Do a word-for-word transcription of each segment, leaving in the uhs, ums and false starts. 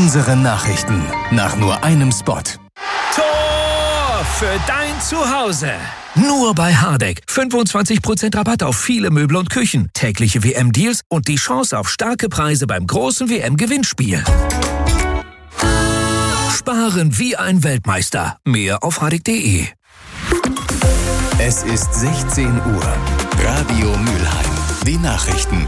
Unsere Nachrichten nach nur einem Spot. Tor für dein Zuhause. Nur bei Hardegg. fünfundzwanzig Prozent Rabatt auf viele Möbel und Küchen. Tägliche W M-Deals und die Chance auf starke Preise beim großen W M-Gewinnspiel. Sparen wie ein Weltmeister. Mehr auf hardegg punkt de. Es ist sechzehn Uhr. Radio Mülheim. Die Nachrichten.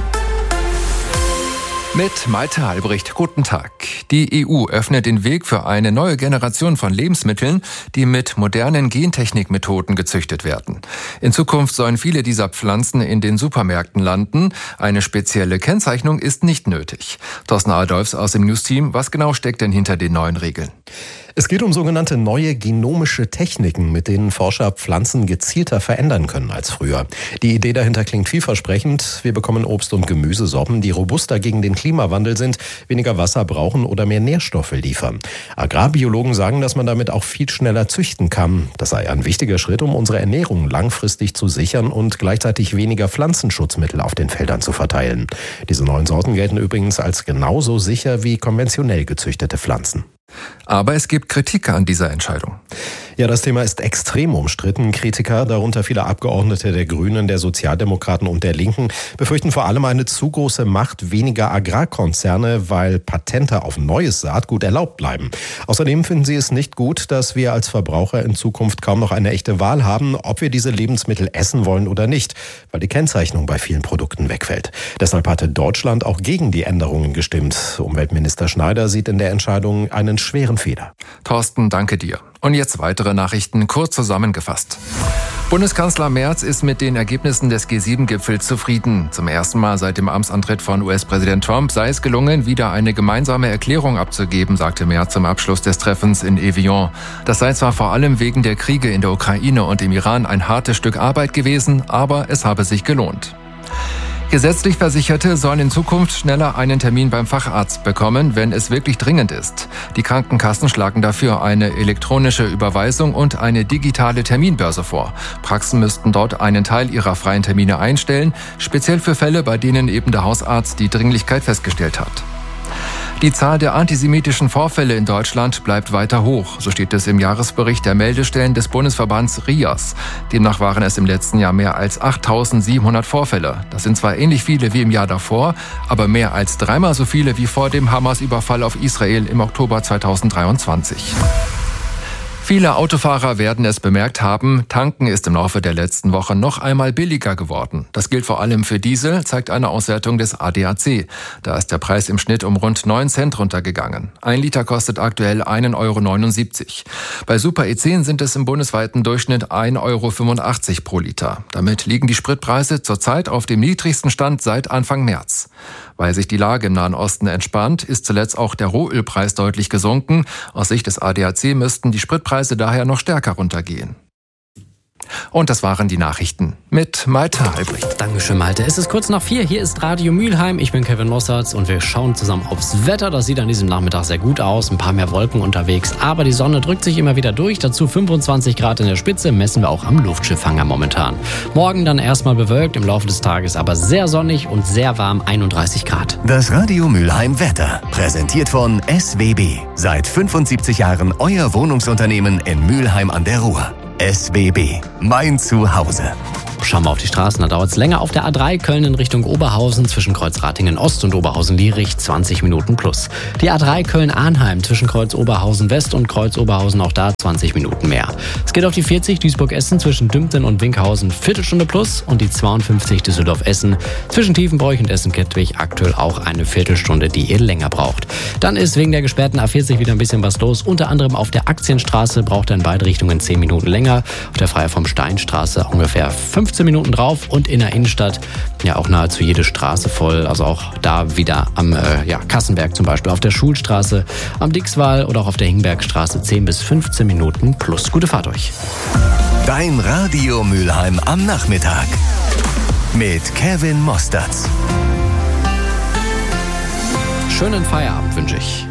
Mit Malte Albrecht, guten Tag. Die E U öffnet den Weg für eine neue Generation von Lebensmitteln, die mit modernen Gentechnikmethoden gezüchtet werden. In Zukunft sollen viele dieser Pflanzen in den Supermärkten landen. Eine spezielle Kennzeichnung ist nicht nötig. Thorsten Adolfs aus dem News-Team, was genau steckt denn hinter den neuen Regeln? Es geht um sogenannte neue genomische Techniken, mit denen Forscher Pflanzen gezielter verändern können als früher. Die Idee dahinter klingt vielversprechend. Wir bekommen Obst- und Gemüsesorten, die robuster gegen den Klimawandel sind, weniger Wasser brauchen oder mehr Nährstoffe liefern. Agrarbiologen sagen, dass man damit auch viel schneller züchten kann. Das sei ein wichtiger Schritt, um unsere Ernährung langfristig zu sichern und gleichzeitig weniger Pflanzenschutzmittel auf den Feldern zu verteilen. Diese neuen Sorten gelten übrigens als genauso sicher wie konventionell gezüchtete Pflanzen. Aber es gibt Kritik an dieser Entscheidung. Ja, das Thema ist extrem umstritten. Kritiker, darunter viele Abgeordnete der Grünen, der Sozialdemokraten und der Linken, befürchten vor allem eine zu große Macht weniger Agrarkonzerne, weil Patente auf neues Saatgut erlaubt bleiben. Außerdem finden sie es nicht gut, dass wir als Verbraucher in Zukunft kaum noch eine echte Wahl haben, ob wir diese Lebensmittel essen wollen oder nicht, weil die Kennzeichnung bei vielen Produkten wegfällt. Deshalb hatte Deutschland auch gegen die Änderungen gestimmt. Umweltminister Schneider sieht in der Entscheidung einen schweren Fehler. Thorsten, danke dir. Und jetzt weitere Nachrichten, kurz zusammengefasst. Bundeskanzler Merz ist mit den Ergebnissen des G sieben Gipfels zufrieden. Zum ersten Mal seit dem Amtsantritt von U S-Präsident Trump sei es gelungen, wieder eine gemeinsame Erklärung abzugeben, sagte Merz zum Abschluss des Treffens in Evian. Das sei zwar vor allem wegen der Kriege in der Ukraine und im Iran ein hartes Stück Arbeit gewesen, aber es habe sich gelohnt. Gesetzlich Versicherte sollen in Zukunft schneller einen Termin beim Facharzt bekommen, wenn es wirklich dringend ist. Die Krankenkassen schlagen dafür eine elektronische Überweisung und eine digitale Terminbörse vor. Praxen müssten dort einen Teil ihrer freien Termine einstellen, speziell für Fälle, bei denen eben der Hausarzt die Dringlichkeit festgestellt hat. Die Zahl der antisemitischen Vorfälle in Deutschland bleibt weiter hoch, so steht es im Jahresbericht der Meldestellen des Bundesverbands R I A S. Demnach waren es im letzten Jahr mehr als achttausendsiebenhundert Vorfälle. Das sind zwar ähnlich viele wie im Jahr davor, aber mehr als dreimal so viele wie vor dem Hamas-Überfall auf Israel im Oktober zweitausenddreiundzwanzig. Viele Autofahrer werden es bemerkt haben, tanken ist im Laufe der letzten Woche noch einmal billiger geworden. Das gilt vor allem für Diesel, zeigt eine Auswertung des A D A C. Da ist der Preis im Schnitt um rund neun Cent runtergegangen. Ein Liter kostet aktuell ein Euro neunundsiebzig. Bei Super E zehn sind es im bundesweiten Durchschnitt ein Euro fünfundachtzig pro Liter. Damit liegen die Spritpreise zurzeit auf dem niedrigsten Stand seit Anfang März. Weil sich die Lage im Nahen Osten entspannt, ist zuletzt auch der Rohölpreis deutlich gesunken. Aus Sicht des A D A C müssten die Spritpreise daher noch stärker runtergehen. Und das waren die Nachrichten mit Malte Albrecht. Dankeschön, Malte. Es ist kurz nach vier. Hier ist Radio Mülheim. Ich bin Kevin Mossards und wir schauen zusammen aufs Wetter. Das sieht an diesem Nachmittag sehr gut aus. Ein paar mehr Wolken unterwegs. Aber die Sonne drückt sich immer wieder durch. Dazu fünfundzwanzig Grad in der Spitze. Messen wir auch am Luftschiffhanger momentan. Morgen dann erstmal bewölkt. Im Laufe des Tages aber sehr sonnig und sehr warm. einunddreißig Grad. Das Radio Mülheim Wetter. Präsentiert von S W B. Seit fünfundsiebzig Jahren euer Wohnungsunternehmen in Mülheim an der Ruhr. S W B. Mein Zuhause. Schauen wir auf die Straßen, da dauert es länger. Auf der A drei Köln in Richtung Oberhausen zwischen Kreuz Ratingen Ost und Oberhausen Lierich zwanzig Minuten plus. Die A drei Köln-Arnheim zwischen Kreuz Oberhausen West und Kreuz Oberhausen auch da zwanzig Minuten mehr. Es geht auf die vierzig Duisburg-Essen zwischen Dümpten und Winkhausen Viertelstunde plus und die zweiundfünfzig Düsseldorf-Essen zwischen Tiefenbroich und Essen-Kettwig aktuell auch eine Viertelstunde, die ihr länger braucht. Dann ist wegen der gesperrten A vierzig wieder ein bisschen was los. Unter anderem auf der Aktienstraße braucht er in beide Richtungen zehn Minuten länger. Auf der Freier vom Steinstraße ungefähr fünfzehn Minuten drauf und in der Innenstadt ja auch nahezu jede Straße voll. Also auch da wieder am äh, ja, Kassenberg zum Beispiel, auf der Schulstraße, am Dixwall oder auch auf der Hingbergstraße zehn bis fünfzehn Minuten plus. Gute Fahrt euch. Dein Radio Mülheim am Nachmittag mit Kevin Mossards. Schönen Feierabend wünsche ich.